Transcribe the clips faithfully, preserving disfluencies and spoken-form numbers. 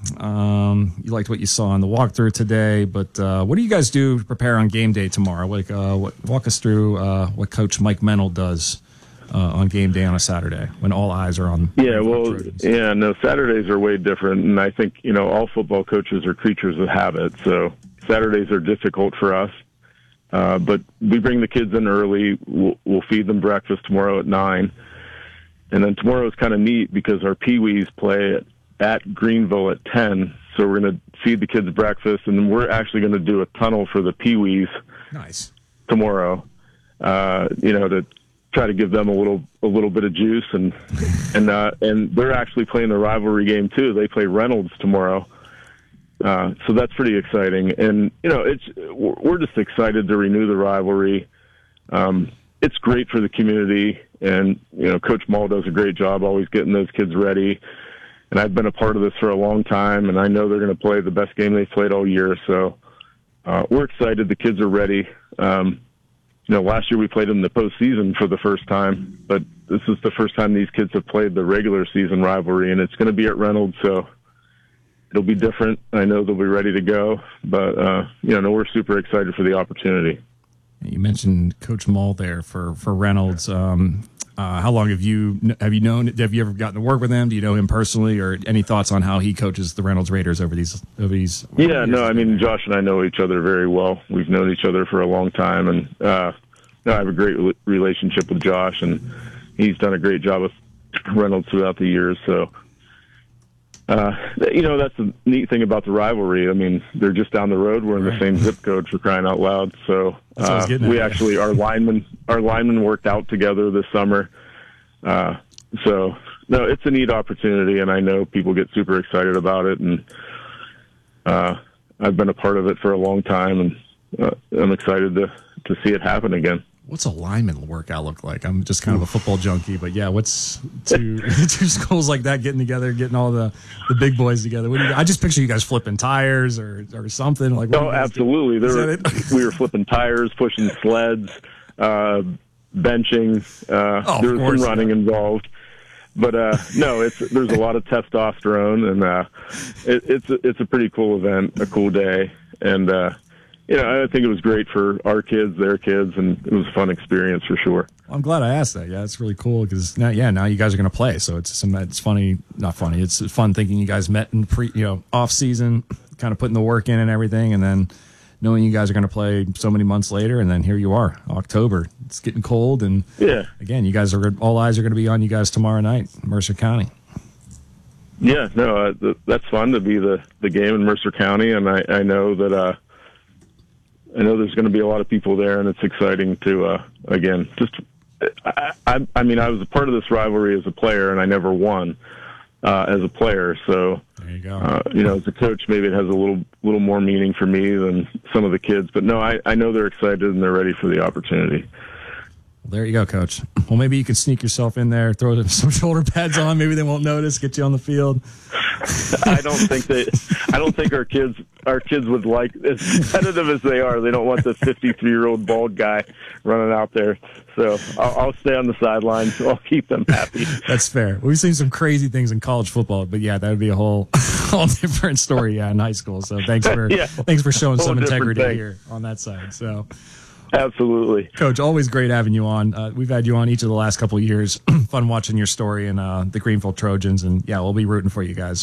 Um, you liked what you saw on the walkthrough today, but uh, what do you guys do to prepare on game day tomorrow? Like, uh, what, walk us through uh, what Coach Mike Mennel does uh, on game day on a Saturday when all eyes are on. Yeah, well, yeah, no, Saturdays are way different, and I think you know all football coaches are creatures of habit, so Saturdays are difficult for us. Uh, but we bring the kids in early. We'll, we'll feed them breakfast tomorrow at nine, and then tomorrow is kind of neat because our Pee-wees play at at Greenville at ten, so we're going to feed the kids breakfast, and then we're actually going to do a tunnel for the Pee-wees nice. tomorrow, uh, you know, to try to give them a little a little bit of juice, and and uh, and they're actually playing the rivalry game too. They play Reynolds tomorrow, uh, so that's pretty exciting. And you know, it's we're just excited to renew the rivalry. Um, it's great for the community, and you know, Coach Mull does a great job always getting those kids ready. And I've been a part of this for a long time, and I know they're going to play the best game they've played all year. So uh, we're excited. The kids are ready. Um, you know, last year we played in the postseason for the first time, but this is the first time these kids have played the regular season rivalry, and it's going to be at Reynolds, so it'll be different. I know they'll be ready to go, but uh, you know, we're super excited for the opportunity. You mentioned Coach Mull there for for Reynolds. Um, Uh, how long have you have you known? Have you ever gotten to work with him? Do you know him personally, or any thoughts on how he coaches the Reynolds Raiders over these over these? Yeah, no, I mean Josh and I know each other very well. We've known each other for a long time, and uh, no, I have a great re- relationship with Josh, and he's done a great job with Reynolds throughout the years. So, uh, you know, that's the neat thing about the rivalry. I mean, they're just down the road. We're in the same zip code for crying out loud. So uh, we actually our linemen our linemen worked out together this summer. Uh, so no, it's a neat opportunity, and I know people get super excited about it. And uh, I've been a part of it for a long time, and uh, I'm excited to to see it happen again. What's a lineman workout look like? I'm just kind of a football junkie, but yeah, what's two two schools like that getting together, getting all the, the big boys together? What do you, I just picture you guys flipping tires or, or something like. Oh, absolutely! There were, we were flipping tires, pushing sleds, uh, benching. Uh, oh, there was course, some running yeah. involved, but uh, no, it's there's a lot of testosterone, and uh, it, it's a, it's a pretty cool event, a cool day, and. Uh, You know, I think it was great for our kids, their kids, and it was a fun experience for sure. Well, I'm glad I asked that. Yeah, it's really cool because now, yeah, now you guys are going to play. So it's some, it's funny, not funny. It's fun thinking you guys met in pre, you know, off season, kind of putting the work in and everything, and then knowing you guys are going to play so many months later, and then here you are, October. It's getting cold, and yeah, again, you guys are all eyes are going to be on you guys tomorrow night, Mercer County. Yeah, no, uh, that's fun to be the the game in Mercer County, and I, I know that. Uh, I know there's going to be a lot of people there, and it's exciting to, uh, again, just, I, I, I mean, I was a part of this rivalry as a player, and I never won uh, as a player. So, there you go. Uh, you know, as a coach, maybe it has a little little more meaning for me than some of the kids. But, no, I, I know they're excited and they're ready for the opportunity. Well, there you go, Coach. Well, maybe you can sneak yourself in there, throw some shoulder pads on. Maybe they won't notice. Get you on the field. I don't think they. I don't think our kids. Our kids would like, as competitive as they are. They don't want the fifty-three-year-old bald guy running out there. So I'll, I'll stay on the sidelines. I'll keep them happy. That's fair. We've seen some crazy things in college football, but yeah, that would be a whole, whole different story. Yeah, in high school. So thanks for yeah, thanks for showing some integrity thing. here on that side. So. Absolutely. Coach, always great having you on. Uh, we've had you on each of the last couple of years. Fun watching your story and uh, the Greenville Trojans. And, yeah, we'll be rooting for you guys.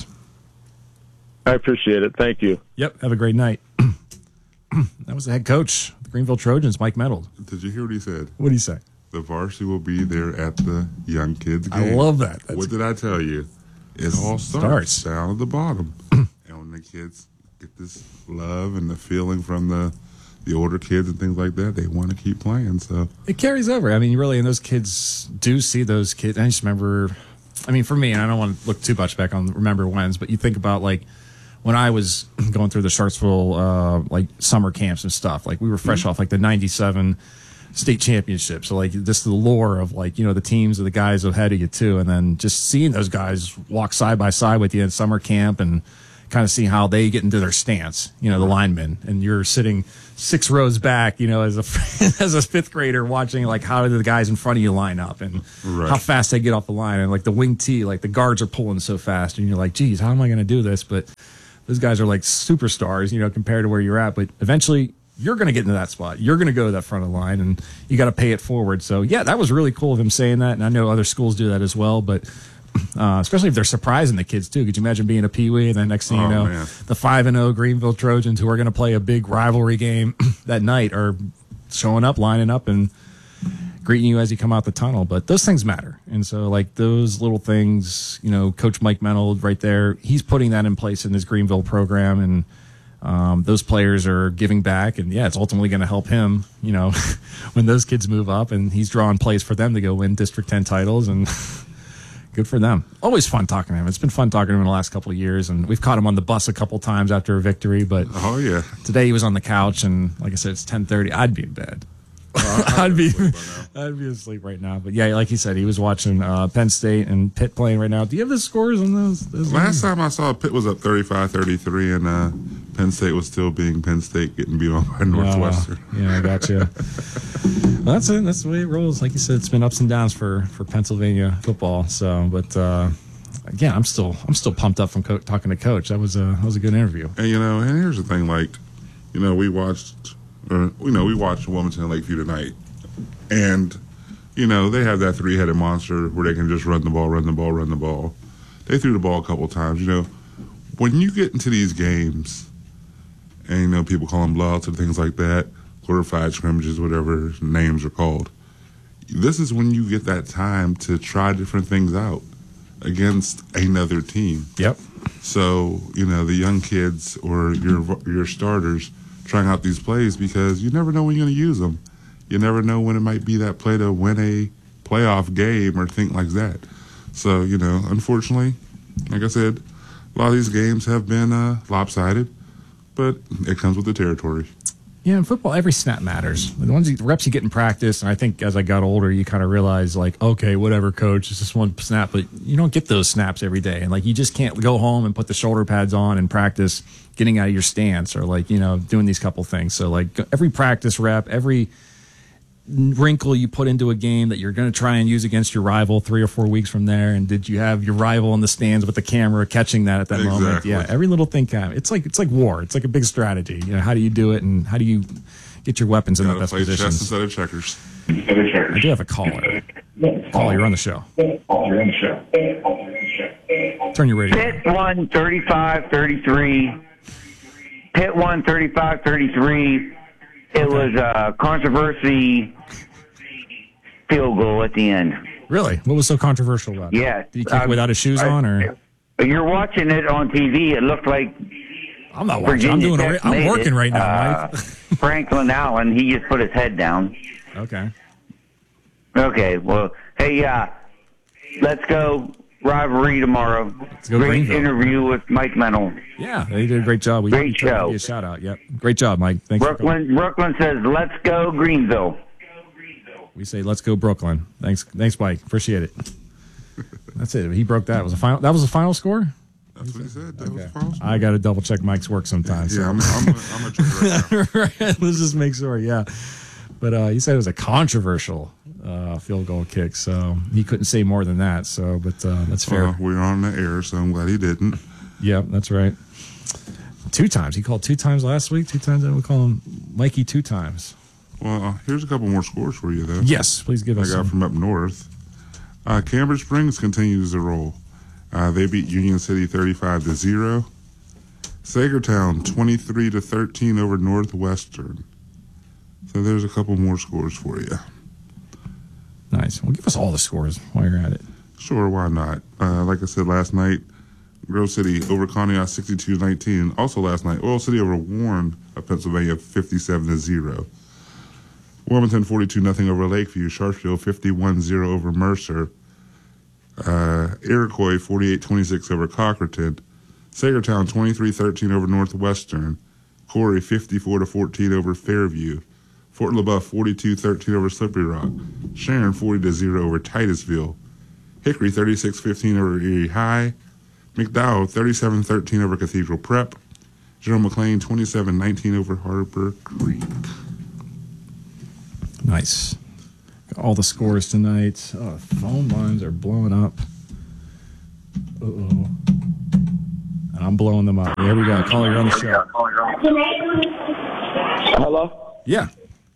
I appreciate it. Thank you. Yep. Have a great night. That was the head coach of the Greenville Trojans, Mike Mennel. Did you hear what he said? What did he say? The varsity will be there at the young kids game. I love that. That's what did I tell you? It all starts, starts. down at the bottom. And when the kids get this love and the feeling from the the older kids and things like that, they want to keep playing. So it carries over. I mean, really, and those kids do see those kids. I just remember, I mean, for me, and I don't want to look too much back on remember whens, but you think about like when I was going through the Sharksville uh, like summer camps and stuff. Like we were fresh mm-hmm. off like the ninety-seven state championship. So like just the lore of like, you know, the teams of the guys ahead of you too, and then just seeing those guys walk side by side with you in summer camp and kind of see how they get into their stance, you know, the linemen, and you're sitting six rows back, you know, as a as a fifth grader watching like how do the guys in front of you line up and right. how fast they get off the line, and like the wing T, like the guards are pulling so fast, and you're like, geez, how am I going to do this? But those guys are like superstars, you know, compared to where you're at. But eventually, you're going to get into that spot. You're going to go to that front of the line, and you got to pay it forward. So, yeah, that was really cool of him saying that, and I know other schools do that as well. But uh, especially if they're surprising the kids too. Could you imagine being a peewee and then next thing oh, you know, man. the five and zero Greenville Trojans, who are going to play a big rivalry game that night, are showing up, lining up, and greeting you as you come out the tunnel. But those things matter. And so, like, those little things, you know, Coach Mike Menold right there, he's putting that in place in his Greenville program. And um, those players are giving back. And, yeah, it's ultimately going to help him, you know, when those kids move up. And he's drawing plays for them to go win District ten titles. And good for them. Always fun talking to him. It's been fun talking to him in the last couple of years. And we've caught him on the bus a couple times after a victory. But oh, yeah. Today he was on the couch. And, like I said, it's ten thirty. I'd be in bed. Uh, I'd be I'd be asleep right now. But yeah, like you said, he was watching uh, Penn State and Pitt playing right now. Do you have the scores on those? those Last time I saw Pitt was up thirty-five thirty-three, and uh, Penn State was still being Penn State, getting beat on by Northwestern. Uh, yeah, I got you. Well, that's it. That's the way it rolls. Like you said, it's been ups and downs for, for Pennsylvania football. So, but uh, again, I'm still I'm still pumped up from co- talking to Coach. That was a that was a good interview. And you know, and here's the thing, like, you know, we watched. Or, you know, we watched Wilmington and Lakeview tonight, and, you know, they have that three-headed monster where they can just run the ball, run the ball, run the ball. They threw the ball a couple times. You know, when you get into these games, and, you know, people call them blowouts and things like that, glorified scrimmages, whatever names are called, this is when you get that time to try different things out against another team. Yep. So, you know, the young kids or your your starters trying out these plays, because you never know when you're going to use them. You never know when it might be that play to win a playoff game or things like that. So, you know, unfortunately, like I said, a lot of these games have been uh, lopsided, but it comes with the territory. Yeah, in football, every snap matters. The ones you, the reps you get in practice, and I think as I got older, you kind of realize, like, okay, whatever, coach, it's just one snap, but you don't get those snaps every day. And, like, you just can't go home and put the shoulder pads on and practice getting out of your stance or, like, you know, doing these couple things. So, like, every practice rep, every wrinkle you put into a game that you're going to try and use against your rival three or four weeks from there, and did you have your rival in the stands with the camera catching that at that exactly. moment? Yeah, every little thing counts. It's like it's like war. It's like a big strategy. You know, how do you do it, and how do you get your weapons in the best play positions? Chess instead of checkers. I do have a caller. Caller, you're on the show. You're on the show. Turn your radio. Pitt won thirty-five thirty-three. Pitt won thirty-five thirty-three. It was a controversy field goal at the end. Really? What was so controversial about it? Yeah. Did he kick um, without his shoes I, on, or? You're watching it on T V. It looked like I'm not watching. I'm doing. A, I'm working it. right now, uh, Mike. Franklin Allen. He just put his head down. Okay. Okay. Well, hey, uh, let's go rivalry tomorrow. Let's go great Greenville. Interview with Mike Menold. Yeah, they did a great job. We great show. Give you a shout out. Yep. Great job, Mike. Thanks. Brooklyn. Brooklyn says, "Let's go Greenville." We say, "Let's go Brooklyn." Thanks, thanks, Mike. Appreciate it. That's it. He broke that. It was a final. That was a final score. That's what he said. That okay. was a final score. I got to double check Mike's work sometimes. Yeah, so. I'm, I'm, I'm a check right now. Right. Let's just make sure. Yeah, but uh, he said it was a controversial uh, field goal kick, so he couldn't say more than that. So, but uh, that's fair. Well, we're on the air, so I'm glad he didn't. Yeah, that's right. Two times. He called two times last week. Two times. We call him Mikey two times. Well, uh, here's a couple more scores for you, though. Yes, please give us. I got some. from up north. Uh, Cambridge Springs continues to roll. Uh, they beat Union City thirty-five to zero. Sagertown twenty-three to thirteen over Northwestern. So there's a couple more scores for you. Nice. Well, give us all the scores while you're at it. Sure, why not? Uh, like I said last night, Grove City over Conneaut sixty-two nineteen. Also last night, Oil City over Warren of Pennsylvania fifty-seven to zero. Wilmington forty-two nothing over Lakeview. Sharpsville fifty-one zero over Mercer. Uh, Iroquois forty-eight twenty-six over Cockerton. Sagertown twenty-three thirteen over Northwestern. Corey fifty-four to fourteen over Fairview. Fort LaBeouf forty-two thirteen over Slippery Rock. Sharon forty to zero over Titusville. Hickory thirty-six fifteen over Erie High. McDowell thirty-seven thirteen over Cathedral Prep. General McLean twenty-seven nineteen over Harbor Creek. Nice. Got all the scores tonight. Oh, phone lines are blowing up. Uh-oh. and I'm blowing them up. Here we go. Caller, you're on the show. Hello? Yeah.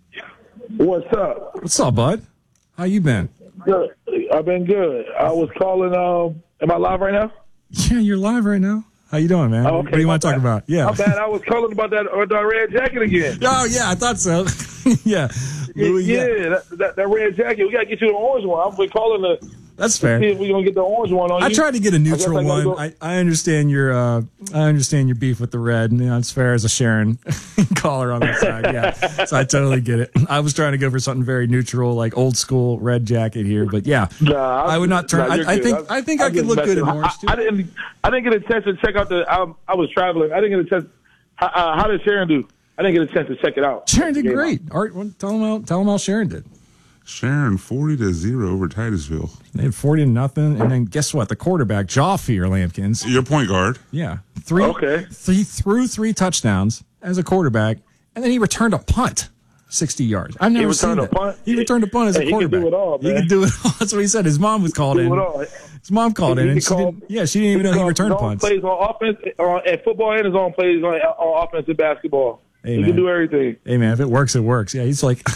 What's up? What's up, bud? How you been? Good. I've been good. I was calling, um, am I live right now? Yeah, you're live right now. How you doing, man? Oh, okay. What do you want to talk bad. about? Yeah. My bad. I was calling about that, uh, that red jacket again. Oh, yeah, I thought so. yeah. Louis, yeah, yeah. That, that, that red jacket. We got to get you the orange one. I've been calling the. That's fair. See if we're going to get the orange one on I you. tried to get a neutral I I one. go. I, I understand your uh, I understand your beef with the red. You know, it's fair as a Sharon caller on that side. Yeah, so I totally get it. I was trying to go for something very neutral, like old school red jacket here. But yeah, Nah, I would not turn. nah, you're I, I good. think I think I, I'm could just look good in messing. orange too. I, I didn't. I didn't get a chance to check out the. I, I was traveling. I didn't get a chance. How, uh, how did Sharon do? I didn't get a chance to check it out. Sharon did Game great. Art, tell them how tell them how Sharon did. Sharon forty to zero over Titusville. They had forty to nothing, and then guess what? The quarterback, Jaffier Lampkins. Your point guard. Yeah, three. Okay. He threw three touchdowns as a quarterback, and then he returned a punt, sixty yards. I've never He seen returned a that. punt? He returned a punt as Hey, a he can quarterback. do it all, He man. can do it all. That's what he said. His mom was called Do in. it all. His mom called He in, can and she call- didn't. Yeah, she didn't even know he returned his own punts. plays on offense, on, at football, and his own plays on, on offense and basketball. Hey, he man. can do everything. Hey man, if it works, it works. Yeah, he's like.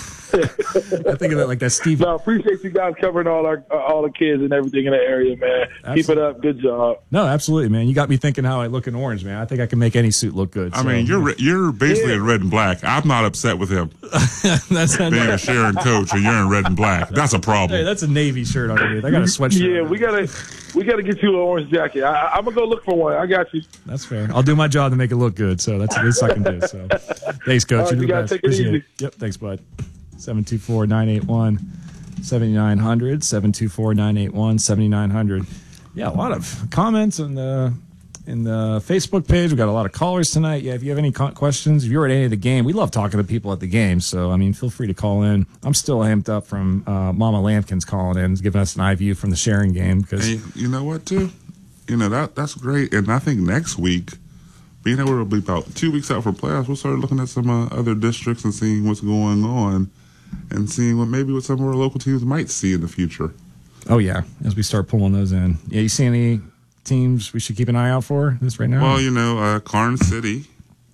I think of it like that, Steve. No, I appreciate you guys covering all our uh, all the kids and everything in the area, man. Absolutely. Keep it up. Good job. No, absolutely, man. You got me thinking how I look in orange, man. I think I can make any suit look good. I so. mean, you're re- you're basically Yeah. in red and black. I'm not upset with him that's not, being a Sharon coach, and you're in red and black. That's a hey, problem. that's a navy shirt underneath. I got a sweatshirt. Yeah, on. we gotta we gotta get you an orange jacket. I, I'm gonna go look for one. I got you. That's fair. I'll do my job to make it look good. So that's the least I can do. So thanks, coach. All right, You're you the guys best. take it Appreciate easy. Yep. Thanks, bud. seven two four, nine eight one, seven nine zero zero, seven two four, nine eight one, seven nine zero zero. Yeah, a lot of comments on the in the Facebook page. We got a lot of callers tonight. Yeah, if you have any co- questions, if you're at any of the game, we love talking to people at the game. So, I mean, feel free to call in. I'm still amped up from uh, Mama Lampkins calling in, giving us an eye view from the Sharon game. Because And you know what, too? You know, that that's great. And I think next week, being able to be about two weeks out for playoffs, we'll start looking at some uh, other districts and seeing what's going on and seeing what maybe what some of our local teams might see in the future. oh yeah, as we start pulling those in. Yeah, you see any teams we should keep an eye out for this right now? Well, you know, uh, Karn City,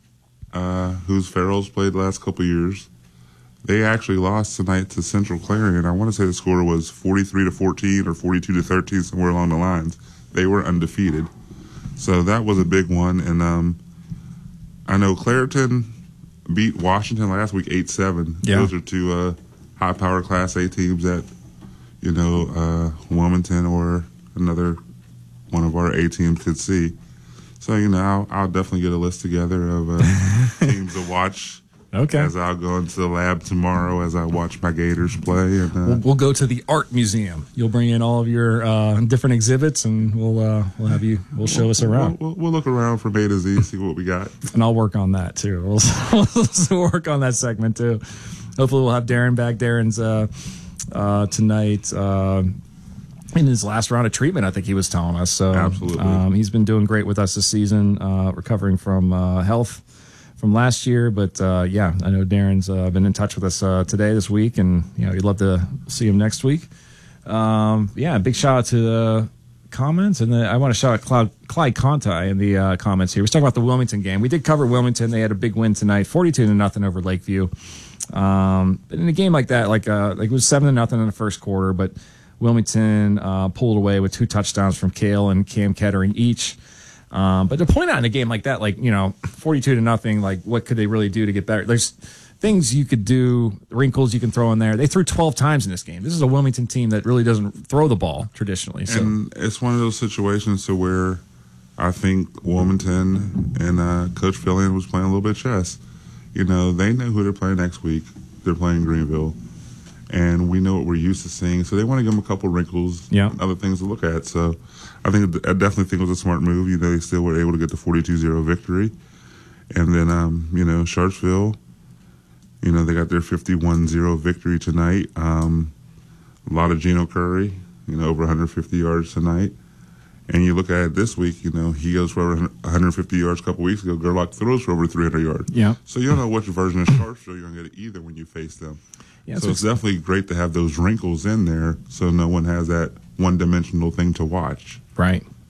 uh, whose Farrell's played the last couple of years, they actually lost tonight to Central Clarion. I want to say the score was forty-three to fourteen or forty-two to thirteen, somewhere along the lines. They were undefeated. So that was a big one. And um, I know Clairton beat Washington last week eight seven. Yeah. Those are two uh, high-power Class A teams that, you know, uh, Wilmington or another one of our A teams could see. So, you know, I'll, I'll definitely get a list together of uh, teams to watch okay. as I'll go into the lab tomorrow as I watch my Gators play. And uh, We'll, we'll go to the art museum. You'll bring in all of your uh, different exhibits, and we'll uh, we'll have you. We'll show us around, We'll, we'll, we'll look around from A to Z, see what we got. and I'll work on that too. We'll, we'll work on that segment too. Hopefully, we'll have Darren back. Darren's uh, uh, tonight. Uh, in his last round of treatment, I think he was telling us. So Absolutely. um, he's been doing great with us this season, uh, recovering from uh, health from last year. But uh, yeah, I know Darren's uh, been in touch with us uh, today, this week, and you know, you'd love to see him next week. Um, yeah, big shout out to the comments, and the, I want to shout out Clyde, Clyde Conti in the uh, comments here. We was talking about the Wilmington game. We did cover Wilmington. They had a big win tonight, forty-two to nothing over Lakeview. Um, but in a game like that, like uh, like it was seven to nothing in the first quarter, but Wilmington uh, pulled away with two touchdowns from Kale and Cam Kettering each. Um, but to point out in a game like that, like, you know, forty-two to nothing, like what could they really do to get better? There's things you could do, wrinkles you can throw in there. They threw twelve times in this game. This is a Wilmington team that really doesn't throw the ball traditionally. So. And it's one of those situations to where I think Wilmington and uh, Coach Fillion was playing a little bit of chess. You know, they know who they're playing next week. They're playing Greenville. And we know what we're used to seeing. So they want to give them a couple wrinkles, Yeah. other things to look at. So I think I definitely think it was a smart move. You know, they still were able to get the forty-two zero victory. And then, um, you know, Sharpsville, you know, they got their fifty-one zero victory tonight. Um, a lot of Geno Curry, you know, over one hundred fifty yards tonight. And you look at it this week, you know, he goes for over one hundred fifty yards a couple weeks ago. Gerlach throws for over three hundred yards. Yeah. So you don't know which version of Sharpsville you're going to get either when you face them. Yeah, so so it's definitely great to have those wrinkles in there so no one has that one-dimensional thing to watch. Right.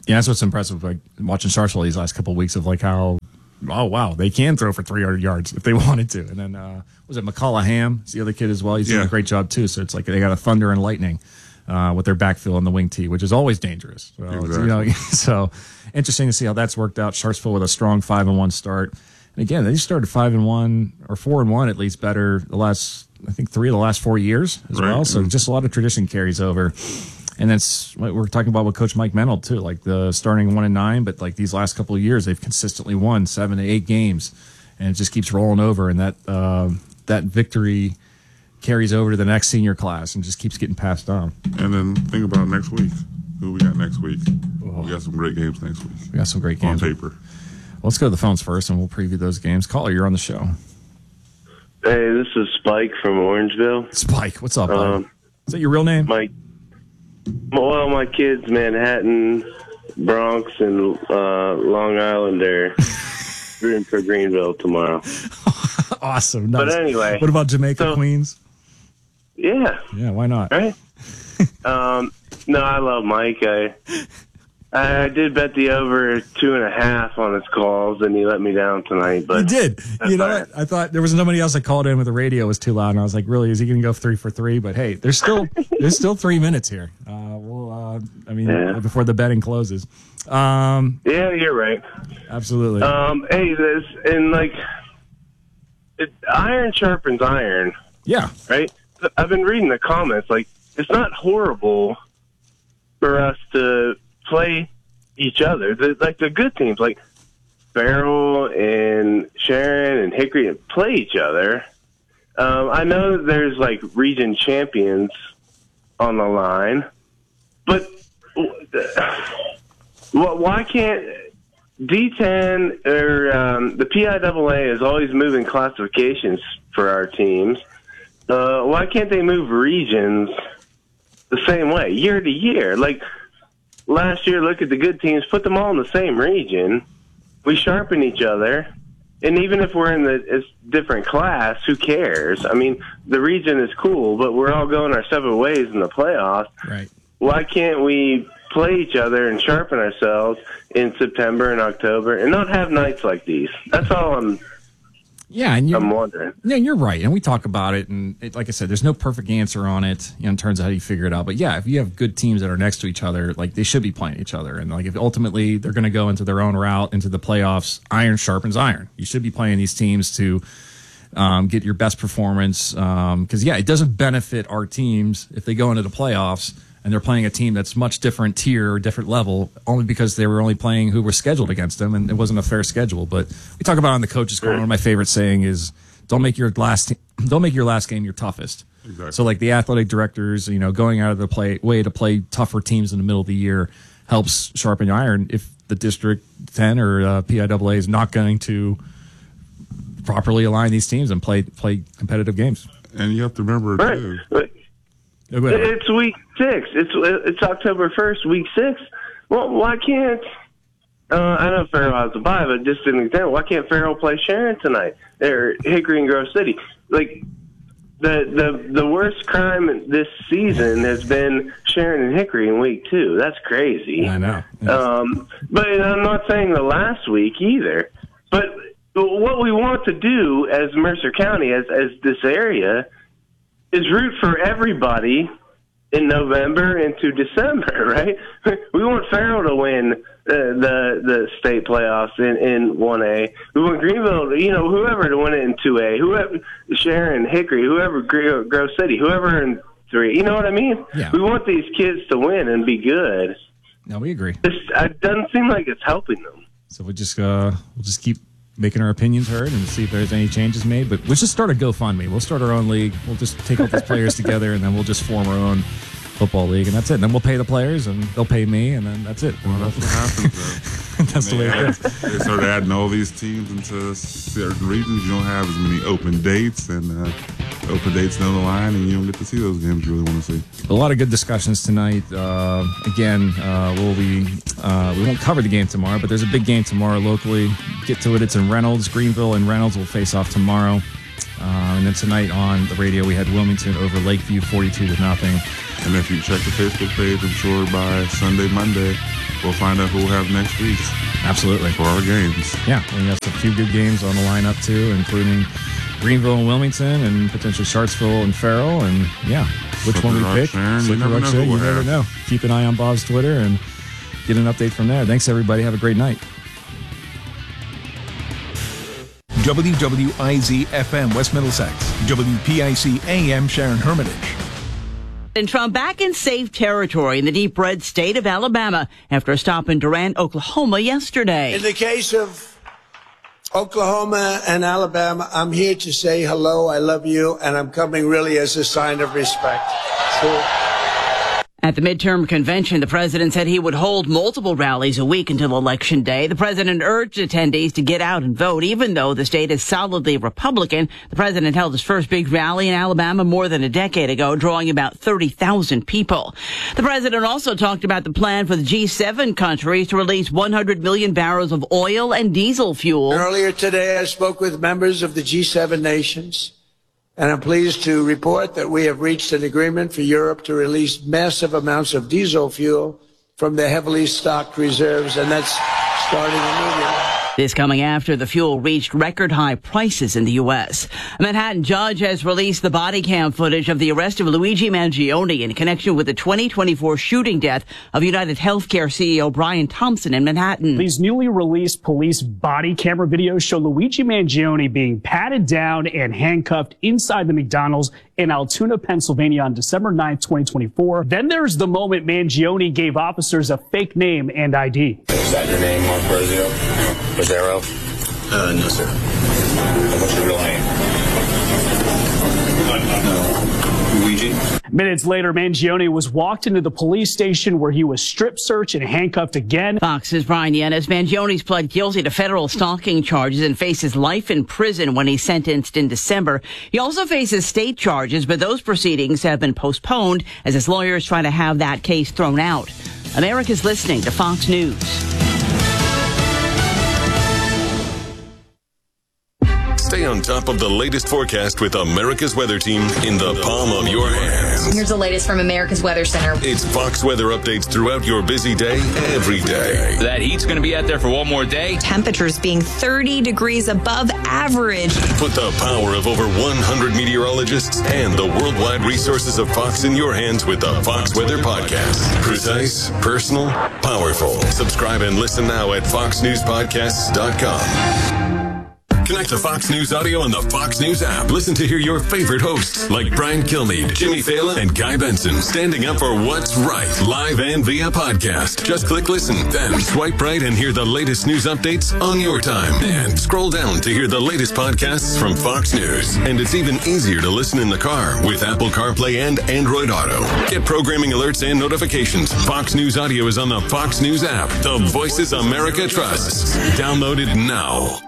Yeah, that's what's impressive. Like watching Sharpsville these last couple of weeks of like how, oh wow, they can throw for three hundred yards if they wanted to. And then uh, was it McCullough Ham? Is the other kid as well? He's doing Yeah. a great job too. So it's like they got a thunder and lightning uh, with their backfield on the wing tee, which is always dangerous. So, it's, you know, so interesting to see how that's worked out. Sharpsville with a strong five and one start. And again, they started five and one or four and one at least better the last, I think, three of the last four years as Right. well. So just a lot of tradition carries over. And that's what we're talking about with Coach Mike Menold too, like the starting one and nine, but like these last couple of years, they've consistently won seven to eight games, and it just keeps rolling over. And that uh, that victory carries over to the next senior class and just keeps getting passed on. And then think about next week. Who we got next week? We got some great games next week. We got some great On games paper. Well, let's go to the phones first, and we'll preview those games. Caller, you're on the show. Hey, this is Spike from Orangeville. Spike, what's up, bud? Um, Is that your real name? My, well, my kids, Manhattan, Bronx, and uh, Long Island are rooting for Greenville tomorrow. Awesome. But Nice. anyway, What about Jamaica, so- Queens? Yeah, Yeah, why not? right? um, no, I love Mike. I I did bet the over two and a half on his calls, and he let me down tonight. But You did. You know fine. what? I thought there was somebody else that called in with the radio was too loud, and I was like, really, is he going to go three for three? But hey, there's still there's still three minutes here. Uh, we'll, uh, I mean, Yeah. before the betting closes. Um, yeah, you're right. absolutely. Um, hey, this and like, it, iron sharpens iron. yeah. Right? I've been reading the comments. Like, it's not horrible for us to play each other. The, like, the good teams, like Farrell and Sharon and Hickory, play each other. Um, I know that there's, like, region champions on the line, but why can't D ten or um, the P I A A is always moving classifications for our teams? Uh, why can't they move regions the same way, year to year? Like, last year, look at the good teams, put them all in the same region. We sharpen each other. And even if we're in the it's different class, who cares? I mean, the region is cool, but we're all going our separate ways in the playoffs. Right. Why can't we play each other and sharpen ourselves in September and October and not have nights like these? That's all I'm Yeah, and you're, I'm wondering. yeah, you're right. And we talk about it, and it, like I said, there's no perfect answer on it, you know, in terms of how you figure it out. But yeah, if you have good teams that are next to each other, like they should be playing each other. And like if ultimately they're going to go into their own route into the playoffs, iron sharpens iron. You should be playing these teams to um, get your best performance. Because yeah, it doesn't benefit our teams if they go into the playoffs and they're playing a team that's much different tier or different level, only because they were only playing who were scheduled against them, and it wasn't a fair schedule. But we talk about it on the coaches' corner. One of my favorite saying is, "Don't make your last don't make your last game your toughest." Exactly. So, like the athletic directors, you know, going out of the play way to play tougher teams in the middle of the year helps sharpen your iron. If the District ten or uh, P I A A is not going to properly align these teams and play play competitive games, And you have to remember, Right. too, But No, go ahead. it's week six. It's it's October first, week six. Well, why can't uh, I know Farrell has a bye, but just an example, why can't Farrell play Sharon tonight or Hickory and Grove City? Like the the the worst crime this season has been Sharon and Hickory in week two. That's crazy. I know. Um, but I'm not saying the last week either. But what we want to do as Mercer County, as as this area, is root for everybody in November into December, right? We want Farrell to win uh, the the state playoffs in, in one A. We want Greenville, you know, whoever to win it in two A. Whoever, Sharon, Hickory, whoever, Gro- Grove City, whoever in three. You know what I mean? Yeah. We want these kids to win and be good. No, we agree. It's, it doesn't seem like it's helping them. So we'll just uh, we'll just keep making our opinions heard and see if there's any changes made. But we'll just start a GoFundMe. We'll start our own league. We'll just take all these players together, and then we'll just form our own football league, and that's it. And then we'll pay the players, and they'll pay me, and then that's it. well, that's what happens. Though. That's the way it They, goes. add- they start adding all these teams into certain regions. You don't have as many open dates, and uh, open dates down the line, and you don't get to see those games you really want to see. A lot of good discussions tonight. Uh, again, uh, we'll be uh, we won't cover the game tomorrow, but there's a big game tomorrow locally. Get to it. It's in Reynolds. Greenville and Reynolds will face off tomorrow. Uh, and then tonight on the radio, we had Wilmington over Lakeview, forty-two to nothing. And if you check the Facebook page, I'm sure by Sunday, Monday, we'll find out who we'll have next week. Absolutely. For our games. Yeah, we got a few good games on the lineup too, including Greenville and Wilmington, and potentially Sharpsville and Farrell. And yeah, which Slippery one we Rock, pick? Sharon, you never Rock, know Sharon, who you we'll never have. know. Keep an eye on Bob's Twitter and get an update from there. Thanks, everybody. Have a great night. W W I Z F M West Middlesex, W P I C A M Sharon Hermitage. And Trump back in safe territory in the deep red state of Alabama after a stop in Durant, Oklahoma yesterday. In the case of Oklahoma and Alabama, I'm here to say hello, I love you, and I'm coming really as a sign of respect. So, At the midterm convention, the president said he would hold multiple rallies a week until Election Day. The president urged attendees to get out and vote, even though the state is solidly Republican. The president held his first big rally in Alabama more than a decade ago, drawing about thirty thousand people. The president also talked about the plan for the G seven countries to release one hundred million barrels of oil and diesel fuel. earlier today, I spoke with members of the G seven nations, and I'm pleased to report that we have reached an agreement for Europe to release massive amounts of diesel fuel from their heavily stocked reserves, and that's starting immediately. This coming after the fuel reached record high prices in the U S. A Manhattan judge has released the body cam footage of the arrest of Luigi Mangione in connection with the twenty twenty-four shooting death of United Healthcare C E O Brian Thompson in Manhattan. These newly released police body camera videos show Luigi Mangione being patted down and handcuffed inside the McDonald's in Altoona, Pennsylvania on December ninth, twenty twenty-four. Then there's the moment Mangione gave officers a fake name and I D. Is that your name, Mark Rosio? Rosero? Uh, no, sir. What's your real name? Uh, Luigi? Minutes later, Mangione was walked into the police station where he was strip searched and handcuffed again. Fox's Brian Yanez. Mangione's pled guilty to federal stalking charges and faces life in prison when he's sentenced in December. He also faces state charges, but those proceedings have been postponed as his lawyers try to have that case thrown out. America's listening to Fox News. Stay on top of the latest forecast with America's Weather Team in the palm of your hands. Here's the latest from America's Weather Center. It's Fox weather updates throughout your busy day, every day. That heat's going to be out there for one more day. Temperatures being thirty degrees above average. Put the power of over one hundred meteorologists and the worldwide resources of Fox in your hands with the Fox Weather Podcast. Precise, personal, powerful. Subscribe and listen now at fox news podcasts dot com. Connect to Fox News Audio on the Fox News app. Listen to hear your favorite hosts like Brian Kilmeade, Jimmy Fallon, and Guy Benson standing up for what's right, live and via podcast. Just click listen, then swipe right and hear the latest news updates on your time. And scroll down to hear the latest podcasts from Fox News. And it's even easier to listen in the car with Apple CarPlay and Android Auto. Get programming alerts and notifications. Fox News Audio is on the Fox News app. The voices America trusts. Download it now.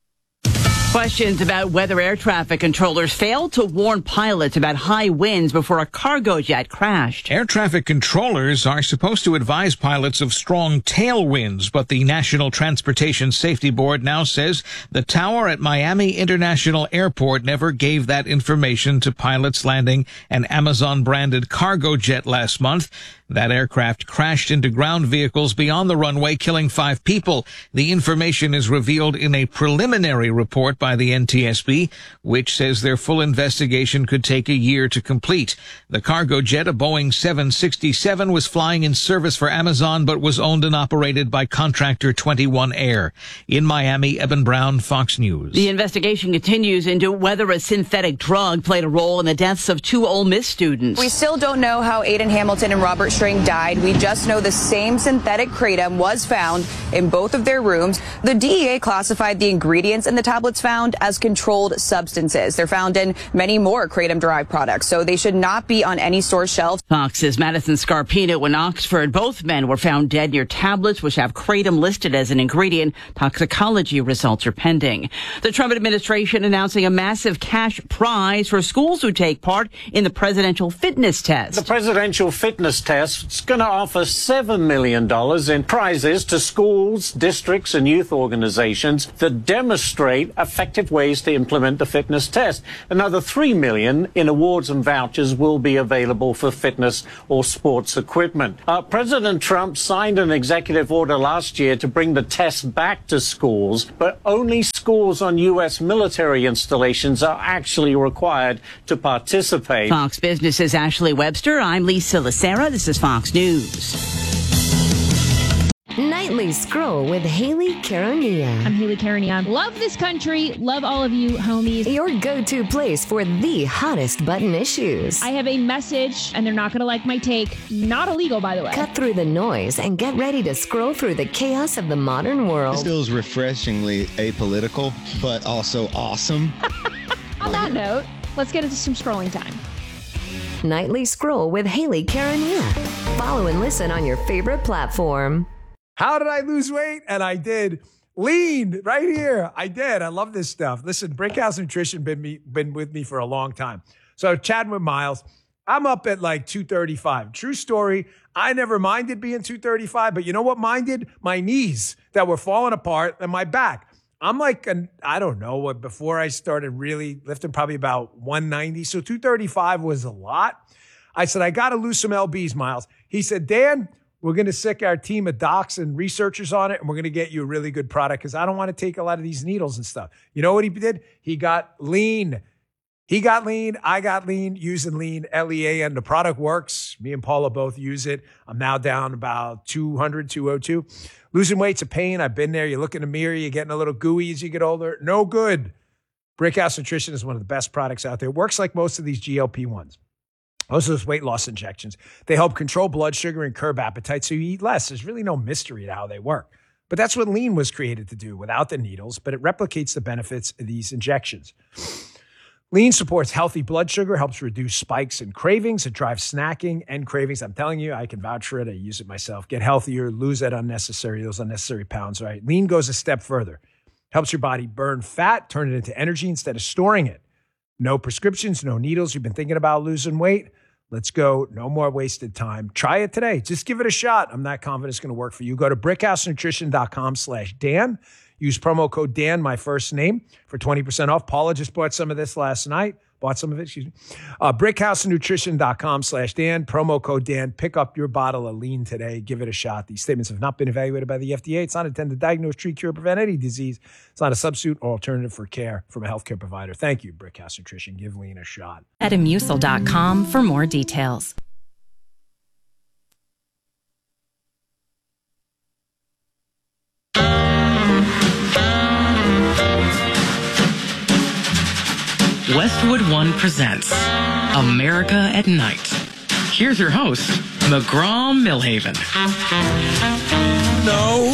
Questions about whether air traffic controllers failed to warn pilots about high winds before a cargo jet crashed. Air traffic controllers are supposed to advise pilots of strong tailwinds, but the National Transportation Safety Board now says the tower at Miami International Airport never gave that information to pilots landing an Amazon-branded cargo jet last month. That aircraft crashed into ground vehicles beyond the runway, killing five people. The information is revealed in a preliminary report by the N T S B, which says their full investigation could take a year to complete. The cargo jet, a Boeing seven sixty-seven, was flying in service for Amazon, but was owned and operated by contractor twenty-one Air. In Miami, Eben Brown, Fox News. The investigation continues into whether a synthetic drug played a role in the deaths of two Ole Miss students. We still don't know how Aiden Hamilton and Robert String died. We just know the same synthetic kratom was found in both of their rooms. The D E A classified the ingredients in the tablets found as controlled substances. They're found in many more kratom-derived products, so they should not be on any store shelves. Fox's Madison Scarpino in Oxford. Both men were found dead near tablets which have kratom listed as an ingredient. Toxicology results are pending. The Trump administration announcing a massive cash prize for schools who take part in the presidential fitness test. The presidential fitness test is going to offer seven million dollars in prizes to schools, districts, and youth organizations that demonstrate effectiveness effective ways to implement the fitness test. Another three million dollars in awards and vouchers will be available for fitness or sports equipment. Uh, President Trump signed an executive order last year to bring the test back to schools, but only schools on U S military installations are actually required to participate. Fox Business's Ashley Webster. I'm Lisa Lacera. This is Fox News. Nightly Scroll with Haley Caronia. I'm Haley Caronia. Love this country. Love all of you, homies. Your go-to place for the hottest button issues. I have a message, and they're not going to like my take. Not illegal, by the way. Cut through the noise and get ready to scroll through the chaos of the modern world. This feels refreshingly apolitical, but also awesome. On that note, let's get into some scrolling time. Nightly Scroll with Haley Caronia. Follow and listen on your favorite platform. How did I lose weight? And I did. Lean right here. I did. I love this stuff. Listen, Brickhouse Nutrition been me been with me for a long time. So chatting with Miles, I'm up at like two thirty-five. True story. I never minded being two thirty-five, but you know what minded? My knees that were falling apart and my back. I'm like, an, I don't know what, before I started really lifting, probably about one ninety. So two thirty-five was a lot. I said, I got to lose some L Bs, Miles. He said, Dan, we're going to sick our team of docs and researchers on it, and we're going to get you a really good product because I don't want to take a lot of these needles and stuff. You know what he did? He got lean. He got lean. I got lean using lean, L E A N. The product works. Me and Paula both use it. I'm now down about two hundred, two oh two. Losing weight's a pain. I've been there. You look in the mirror, you're getting a little gooey as you get older. No good. Brickhouse Nutrition is one of the best products out there. It works like most of these G L P ones. Most of those weight loss injections. They help control blood sugar and curb appetite so you eat less. There's really no mystery to how they work. But that's what lean was created to do without the needles, but it replicates the benefits of these injections. Lean supports healthy blood sugar, helps reduce spikes and cravings. It drives snacking and cravings. I'm telling you, I can vouch for it. I use it myself. Get healthier, lose that unnecessary, those unnecessary pounds, right? Lean goes a step further. Helps your body burn fat, turn it into energy instead of storing it. No prescriptions, no needles. You've been thinking about losing weight? Let's go. No more wasted time. Try it today. Just give it a shot. I'm not confident it's going to work for you. Go to brickhousenutrition.com slash Dan. Use promo code Dan, my first name, for twenty percent off. Paula just bought some of this last night. Bought some of it, excuse me. Uh, brickhousenutrition.com slash Dan. Promo code Dan. Pick up your bottle of lean today. Give it a shot. These statements have not been evaluated by the F D A. It's not intended to diagnose, treat, cure, or prevent any disease. It's not a substitute or alternative for care from a healthcare provider. Thank you, Brickhouse Nutrition. Give lean a shot. Metamucil dot com for more details. Westwood One presents America at Night. Here's your host, McGraw-Milhaven. No.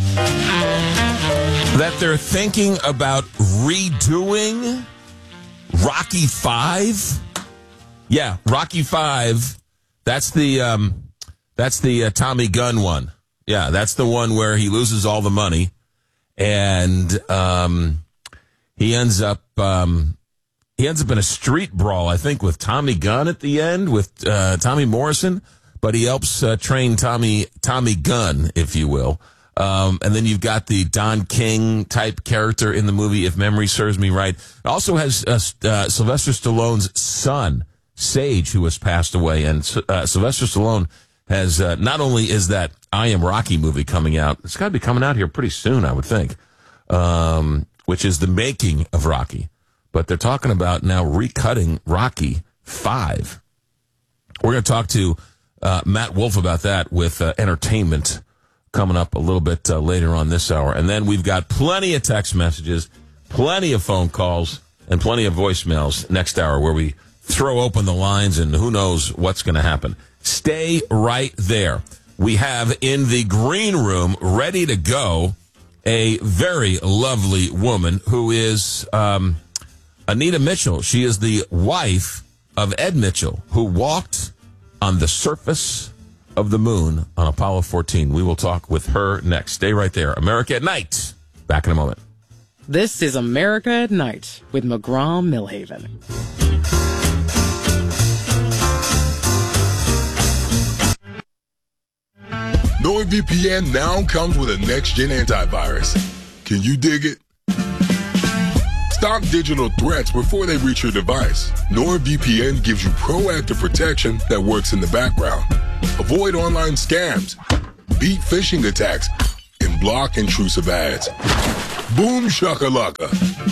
That they're thinking about redoing Rocky Five? Yeah, Rocky Five. That's the um, that's the uh, Tommy Gunn one. Yeah, that's the one where he loses all the money, and um, he ends up. Um, He ends up in a street brawl, I think, with Tommy Gunn at the end, with uh, Tommy Morrison. But he helps uh, train Tommy Tommy Gunn, if you will. Um, and then you've got the Don King-type character in the movie, if memory serves me right. It also has uh, uh, Sylvester Stallone's son, Sage, who has passed away. And uh, Sylvester Stallone has, uh, not only is that I Am Rocky movie coming out, it's got to be coming out here pretty soon, I would think, um, which is the making of Rocky. But they're talking about now recutting Rocky Five. We're going to talk to uh, Matt Wolf about that with uh, entertainment coming up a little bit uh, later on this hour. And then we've got plenty of text messages, plenty of phone calls, and plenty of voicemails next hour where we throw open the lines and who knows what's going to happen. Stay right there. We have in the green room, ready to go, a very lovely woman who is... Um, Anita Mitchell. She is the wife of Ed Mitchell, who walked on the surface of the moon on Apollo fourteen. We will talk with her next. Stay right there. America at Night. Back in a moment. This is America at Night with McGraw-Milhaven. NordVPN now comes with a next-gen antivirus. Can you dig it? Stop digital threats before they reach your device. NordVPN gives you proactive protection that works in the background. Avoid online scams, beat phishing attacks, and block intrusive ads. Boom shakalaka.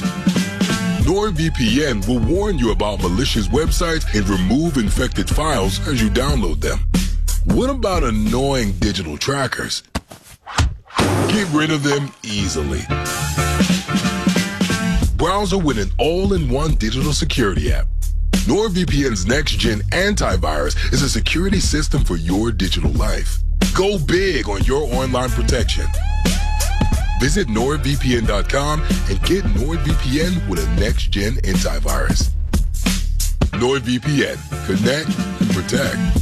NordVPN will warn you about malicious websites and remove infected files as you download them. What about annoying digital trackers? Get rid of them easily. Browser with an all-in-one digital security app. NordVPN's next-gen antivirus is a security system for your digital life. Go big on your online protection. Visit nord V P N dot com and get NordVPN with a next-gen antivirus. NordVPN. Connect and protect.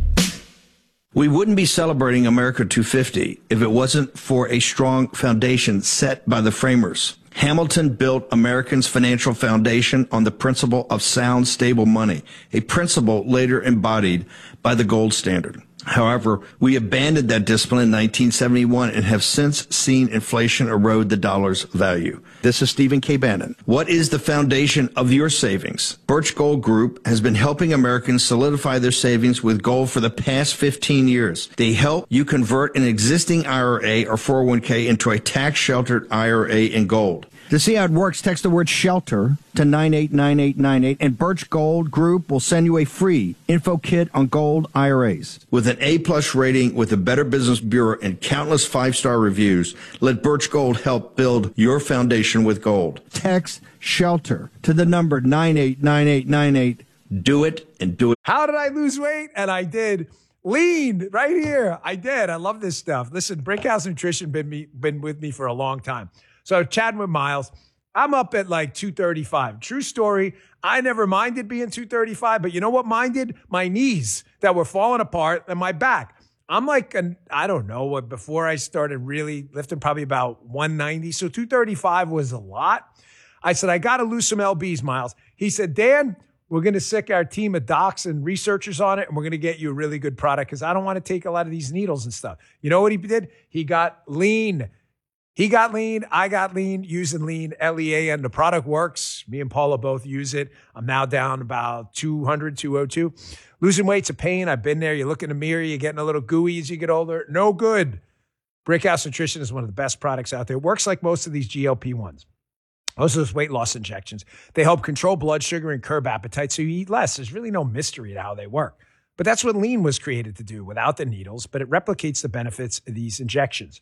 We wouldn't be celebrating America two fifty if it wasn't for a strong foundation set by the framers. Hamilton built Americans' financial foundation on the principle of sound, stable money, a principle later embodied by the gold standard. However, we abandoned that discipline in nineteen seventy-one and have since seen inflation erode the dollar's value. This is Stephen K. Bannon. What is the foundation of your savings? Birch Gold Group has been helping Americans solidify their savings with gold for the past fifteen years. They help you convert an existing I R A or four oh one k into a tax-sheltered I R A in gold. To see how it works, text the word SHELTER to nine eight nine eight nine eight, and Birch Gold Group will send you a free info kit on gold I R As. With an A-plus rating with the Better Business Bureau and countless five-star reviews, let Birch Gold help build your foundation with gold. Text SHELTER to the number nine eight nine eight nine eight. Do it and do it. How did I lose weight? And I did. Lean right here. I did. I love this stuff. Listen, Brickhouse Nutrition been me been with me for a long time. So chatting with Miles, I'm up at like two thirty-five. True story. I never minded being two thirty-five, but you know what minded? My knees that were falling apart and my back. I'm like, an, I don't know what, before I started really lifting, probably about one ninety. So two thirty-five was a lot. I said, I got to lose some L Bs, Miles. He said, Dan, we're going to sick our team of docs and researchers on it, and we're going to get you a really good product because I don't want to take a lot of these needles and stuff. You know what he did? He got lean. He got lean. I got lean using lean, L E A N. The product works. Me and Paula both use it. I'm now down about two hundred, two oh two. Losing weight's a pain. I've been there. You look in the mirror, you're getting a little gooey as you get older. No good. Brickhouse Nutrition is one of the best products out there. It works like most of these G L P ones. Most of those weight loss injections. They help control blood sugar and curb appetite so you eat less. There's really no mystery to how they work. But that's what lean was created to do without the needles, but it replicates the benefits of these injections.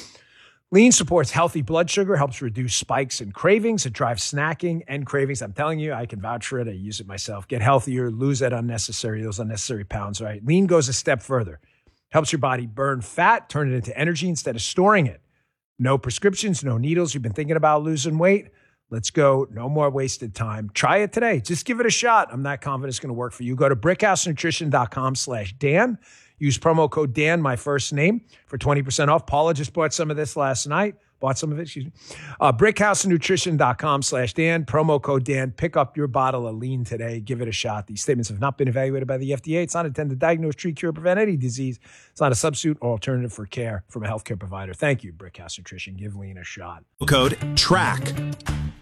Lean supports healthy blood sugar, helps reduce spikes and cravings. It drives snacking and cravings. I'm telling you, I can vouch for it. I use it myself. Get healthier, lose that unnecessary, those unnecessary pounds, right? Lean goes a step further. Helps your body burn fat, turn it into energy instead of storing it. No prescriptions, no needles. You've been thinking about losing weight? Let's go. No more wasted time. Try it today. Just give it a shot. I'm not confident it's going to work for you. Go to brickhousenutrition.com slash Dan. Use promo code Dan, my first name, for twenty percent off. Paula just bought some of this last night. Bought some of it, excuse me. Uh, brickhousenutrition.com slash Dan. Promo code Dan. Pick up your bottle of lean today. Give it a shot. These statements have not been evaluated by the F D A. It's not intended to diagnose, treat, cure, or prevent any disease. It's not a substitute or alternative for care from a healthcare provider. Thank you, Brickhouse Nutrition. Give lean a shot. Code TRACK.